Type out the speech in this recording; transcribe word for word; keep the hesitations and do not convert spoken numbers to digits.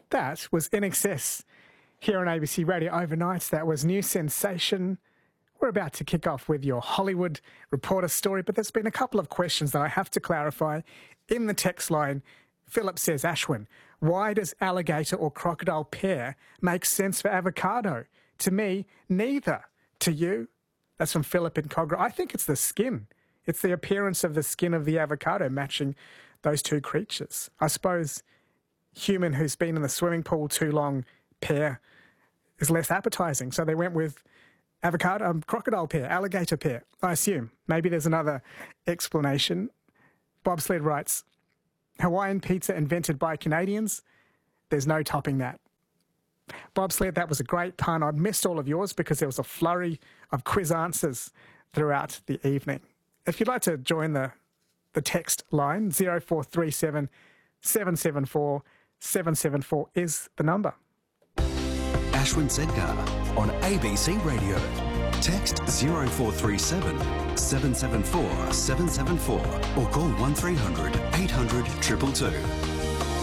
That was In Excess here on A B C Radio Overnight. That was New Sensation. We're about to kick off with your Hollywood Reporter story, but there's been a couple of questions that I have to clarify. In the text line, Philip says, Ashwin, why does alligator or crocodile pear make sense for avocado? To me, neither. To you? That's from Philip in Cogra. I think it's the skin. It's the appearance of the skin of the avocado matching those two creatures. I suppose human who's been in the swimming pool too long, pear is less appetising. So they went with avocado, um, crocodile pear, alligator pear, I assume. Maybe there's another explanation. Bobsled writes, Hawaiian pizza invented by Canadians? There's no topping that. Bobsled, that was a great pun. I missed all of yours because there was a flurry of quiz answers throughout the evening. If you'd like to join the, the text line, zero four three seven, seven seven four, seven seven four is the number. Ashwin Sedkar on A B C Radio. Text zero four three seven, seven seven four, seven seven four or call one three hundred, eight hundred, two two two.